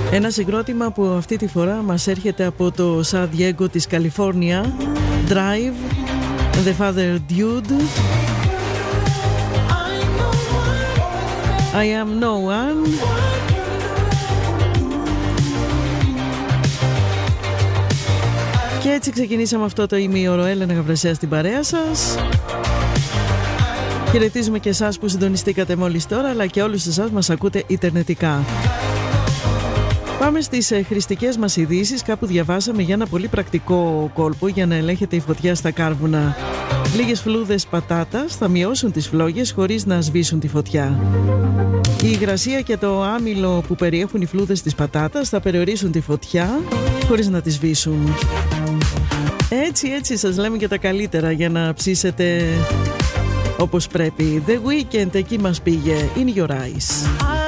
Ένα συγκρότημα που αυτή τη φορά μας έρχεται από το Σαν Διέγκο της Καλιφόρνια, Drive, The Father Dude, I Am No One. Και έτσι ξεκινήσαμε αυτό το ημίωρο. Έλενα Γαβρασιά στην παρέα σας. Χαιρετίζουμε και εσάς που συντονιστήκατε μόλις τώρα, αλλά και όλους εσάς μας ακούτε ιντερνετικά. Πάμε στις χρηστικές μας ειδήσεις. Κάπου διαβάσαμε για ένα πολύ πρακτικό κόλπο για να ελέγχεται η φωτιά στα κάρβουνα. Λίγες φλούδες πατάτας θα μειώσουν τις φλόγες χωρίς να σβήσουν τη φωτιά. Η υγρασία και το άμυλο που περιέχουν οι φλούδες της πατάτας θα περιορίσουν τη φωτιά χωρίς να τη σβήσουν. Έτσι σας λέμε και τα καλύτερα για να ψήσετε όπως πρέπει. The Weeknd εκεί μας πήγε. In Your Eyes.